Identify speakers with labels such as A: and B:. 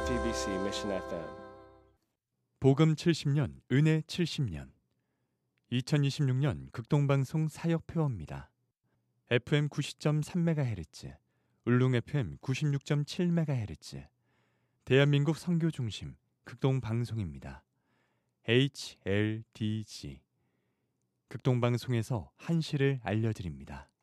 A: JTBC Mission FM.
B: 복음 70년, 은혜 70년. 2026년 극동방송 사역표어입니다. FM 90.3MHz, 울릉 FM 96.7MHz, 대한민국 선교중심 극동방송입니다. HLDG. 극동방송에서 한시를 알려드립니다.